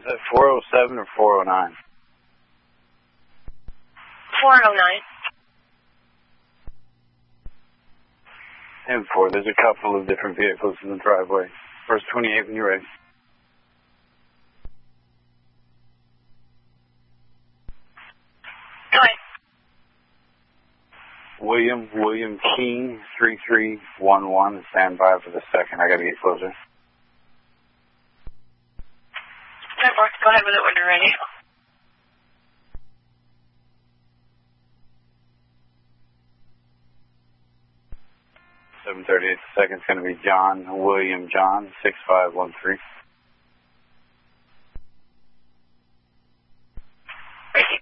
Is that 407 or 409? 409. And 4. There's a couple of different vehicles in the driveway. First 28 when you're ready. Go ahead. William King, 3311. Stand by for the second. I gotta get closer. Go ahead with it when you're ready. .38 seconds going to be John William John 6513. Ready.